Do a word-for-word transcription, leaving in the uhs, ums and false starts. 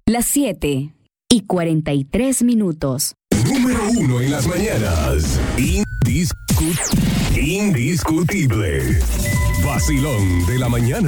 Las siete y cuarenta y tres minutos. Número uno en las mañanas. Indiscut- indiscutible. Vacilón de la mañana.